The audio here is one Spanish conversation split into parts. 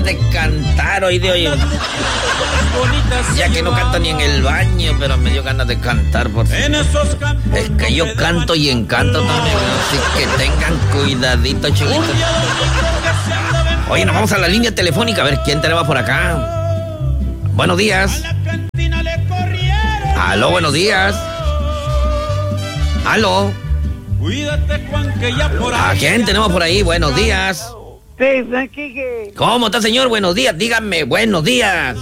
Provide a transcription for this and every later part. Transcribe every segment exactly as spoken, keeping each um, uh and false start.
ganas de cantar hoy de hoy. Ya que no canto ni en el baño, pero me dio ganas de cantar, por si. Es que yo canto y encanto también, así que tengan cuidadito, chiquitos. Oye, nos vamos a la línea telefónica a ver quién tenemos por acá. Buenos días. Aló, buenos días. Aló. ¿A quién tenemos por ahí? Buenos días. Sí, San Quique. ¿Cómo está, señor? Buenos días, díganme, buenos días.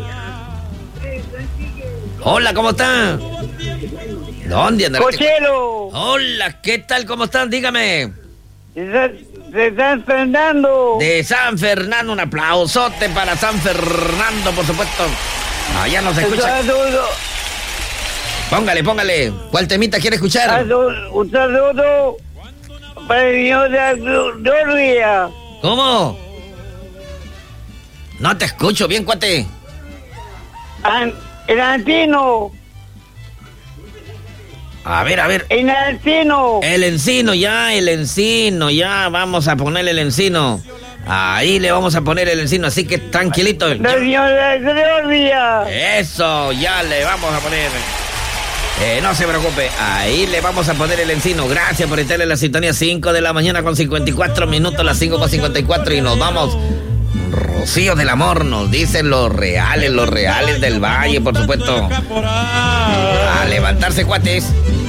Hola, ¿cómo está? ¿Dónde anda? Cochero. Hola, ¿qué tal? ¿Cómo están? Dígame. De, de San Fernando. De San Fernando, un aplausote para San Fernando, por supuesto. Allá nos escucha. Un saludo. Póngale, póngale. ¿Cuál temita quiere escuchar? Un saludo para el señor de Gloria. ¿Cómo? No te escucho bien, cuate. An, el Antino. A ver, a ver. El Encino. El Encino, ya, el Encino, ya. Vamos a ponerle el Encino. Ahí le vamos a poner el Encino, así que tranquilito. El señor de Gloria. Eso, ya le vamos a poner. Eh, no se preocupe, ahí le vamos a poner el Encino. Gracias por estar en la sintonía. Cinco de la mañana con cincuenta y cuatro minutos, las cinco con cincuenta y cuatro, y nos vamos. Rocío del amor, nos dicen los reales, los reales del valle, por supuesto. A levantarse, cuates.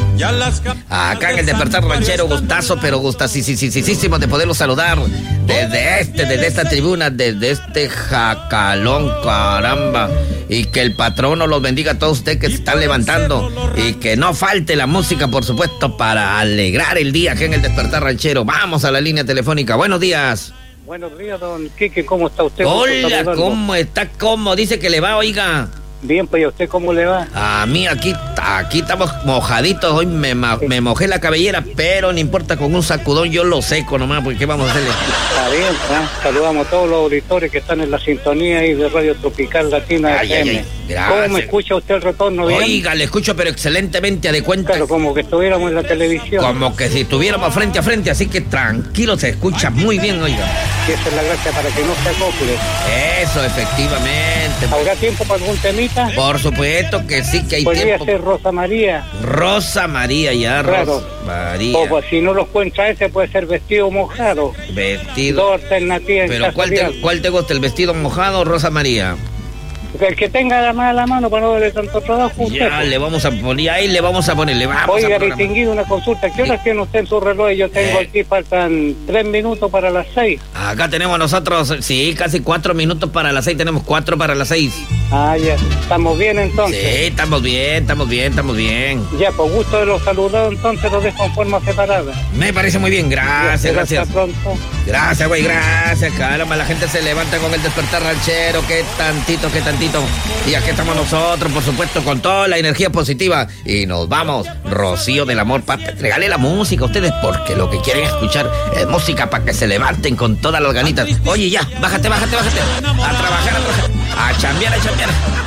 Acá en el Despertar Ranchero, gustazo, pero gustasísimo de poderlos saludar desde este, desde esta tribuna, desde este jacalón, caramba. Y que el patrono los bendiga a todos ustedes que se están levantando. Y que no falte la música, por supuesto, para alegrar el día aquí en el Despertar Ranchero. Vamos a la línea telefónica. Buenos días. Buenos días, don Quique, ¿cómo está usted? Hola, ¿cómo está? ¿Cómo dice que le va, oiga? Bien, pues, ¿y a usted cómo le va? A mí aquí, aquí estamos mojaditos, hoy me, me mojé la cabellera, pero no importa, con un sacudón yo lo seco nomás, porque ¿qué vamos a hacerle? Está bien, ¿eh? Saludamos a todos los auditores que están en la sintonía ahí de Radio Tropical Latina. Ay, ay, ay, gracias. ¿Cómo me escucha usted el retorno? ¿Bien? Oiga, le escucho, pero excelentemente, de cuenta. Claro, como que estuviéramos en la televisión. Como que si estuviéramos frente a frente, así que tranquilo, se escucha muy bien, oiga. Y esa es la gracia, para que no se acople. Eso, efectivamente. ¿Habrá tiempo para algún temita? Por supuesto que sí, que hay Podría tiempo. ser Rosa María. Rosa María, ya, claro. Rosa María. O pues, si no lo encuentra ese, puede ser vestido mojado. Vestido. Dos alternativas. Pero ¿cuál te, ¿cuál te gusta, el vestido mojado o Rosa María? El que tenga la mano a la mano para no darle tanto trabajo. Ya, usted, le vamos a poner, ahí le vamos a poner, le vamos Oiga, a distinguido, una consulta. ¿Qué horas tiene usted en su reloj? Yo tengo eh. aquí, faltan tres minutos para las seis. Acá tenemos nosotros, sí, casi cuatro minutos para las seis, tenemos cuatro para las seis. Ah, ya, ¿estamos bien entonces? Sí, estamos bien, estamos bien, estamos bien. Ya, por gusto de los saludados, entonces los dejo en forma separada. Me parece muy bien, gracias, gracias. Hasta pronto. Gracias, güey, gracias, caramba, la gente se levanta con el Despertar Ranchero, qué tantito, qué tantito. Y aquí estamos nosotros, por supuesto, con toda la energía positiva. Y nos vamos, Rocío del amor, papi, regale la música a ustedes, porque lo que quieren escuchar es música para que se levanten con todas las ganitas. Oye, ya, bájate, bájate, bájate. A trabajar, a trabajar, a chambear, a chambear.